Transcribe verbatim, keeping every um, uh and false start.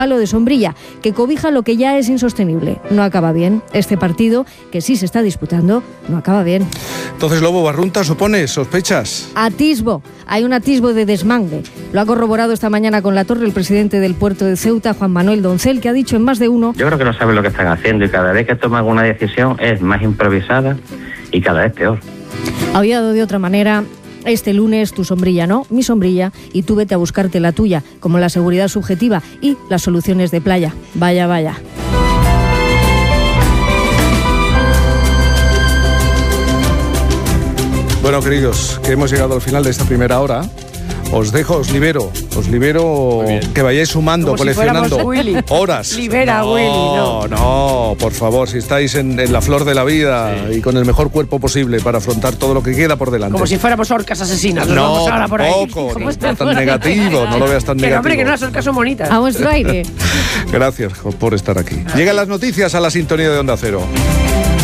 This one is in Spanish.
palo de sombrilla, que cobija lo que ya es insostenible. No acaba bien. Este partido, que sí se está disputando, no acaba bien. Entonces, Lobo Barrunta, ¿supone sospechas? Atisbo. Hay un atisbo de desmangue. Lo ha corroborado esta mañana con La Torre el presidente del puerto de Ceuta, Juan Manuel Doncel, que ha dicho en más de uno... Yo creo que no saben lo que están haciendo y cada vez que toman una decisión es más improvisada y cada vez peor. Había dado de otra manera... Este lunes tu sombrilla no, mi sombrilla, y tú vete a buscarte la tuya, como la seguridad subjetiva y las soluciones de playa. Vaya, vaya. Bueno, queridos, que hemos llegado al final de esta primera hora. Os dejo, os libero, os libero que vayáis sumando, como coleccionando si Willy. horas. Libera no, Willy, no. No, por favor, si estáis en, en la flor de la vida sí. y con el mejor cuerpo posible para afrontar todo lo que queda por delante. Como si fuéramos orcas asesinas. No, vamos ahora por ahí. poco, no es tan negativo, no lo veas tan que negativo. No, hombre, que no, las orcas son bonitas. A vuestro aire. Gracias por estar aquí. Llegan las noticias a la sintonía de Onda Cero.